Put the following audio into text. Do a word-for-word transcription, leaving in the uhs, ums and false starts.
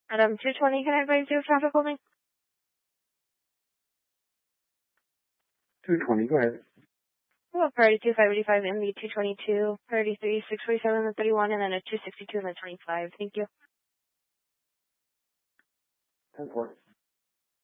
Adam, two twenty, can I advise you of traffic holding? two twenty, go ahead. Well, priority two five eighty-five, M B two twenty-two, priority three six forty-seven, and thirty-one, and then a two sixty-two and a twenty-five. Thank you. ten four.